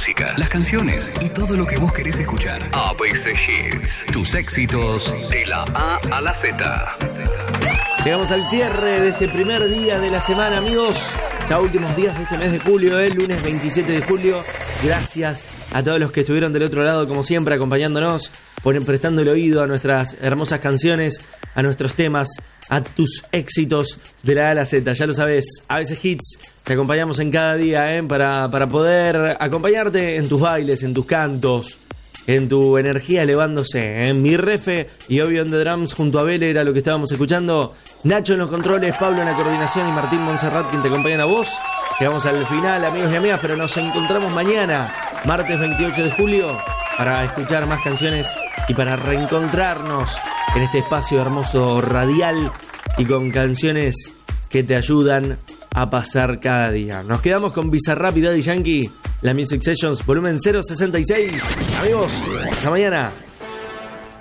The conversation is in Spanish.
música, las canciones y todo lo que vos querés escuchar. ABC Hits, tus éxitos de la A a la Z. Llegamos al cierre de este primer día de la semana, amigos. Ya últimos días de este mes de julio, lunes 27 de julio. Gracias a todos los que estuvieron del otro lado, como siempre, acompañándonos, prestando el oído a nuestras hermosas canciones, a nuestros temas, a tus éxitos de la A a la Z. Ya lo sabes, ABC Hits, te acompañamos en cada día, para poder acompañarte en tus bailes, en tus cantos, en tu energía elevándose. Mi refe y Obvio on the Drums junto a Vele era lo que estábamos escuchando. Nacho en los controles, Pablo en la coordinación y Martín Monserrat quien te acompañan a vos. Llegamos al final, amigos y amigas, pero nos encontramos mañana, martes 28 de julio, para escuchar más canciones y para reencontrarnos en este espacio hermoso radial y con canciones que te ayudan a pasar cada día. Nos quedamos con Bizarrap y Daddy Yankee, la Music Sessions volumen 066. Amigos, hasta mañana.